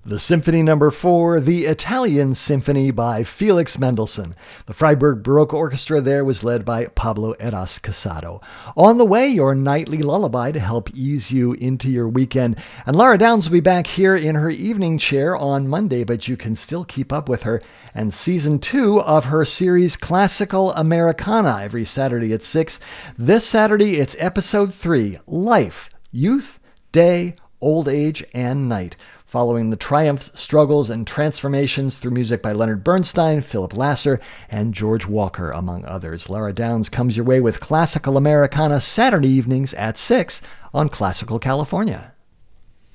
The Symphony Number 4, the Italian Symphony by Felix Mendelssohn. The Freiburg Baroque Orchestra there was led by Pablo Eras Casado. On the way, your nightly lullaby to help ease you into your weekend. And Laura Downs will be back here in her evening chair on Monday, but you can still keep up with her and season 2 of her series Classical Americana every Saturday at 6. This Saturday, it's episode 3, Life, Youth, Day, Old Age, and Night, following the triumphs, struggles, and transformations through music by Leonard Bernstein, Philip Lasser, and George Walker, among others. Laura Downs comes your way with Classical Americana Saturday evenings at 6 on Classical California.